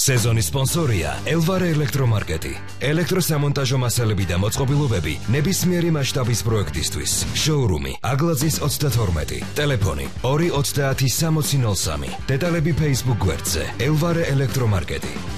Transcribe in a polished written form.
სეზონის სპონსორია ელვარე ელექტრომარკეტი. ელექტროსამონტაჟო მასალები და მოწყობილობები ნებისმიერი მასშტაბის პროექტისთვის. შოურუმი აგლაძის 32. ტელეფონი 230 6003. დეტალები Facebook გვერდზე ელვარე ელექტრომარკეტი.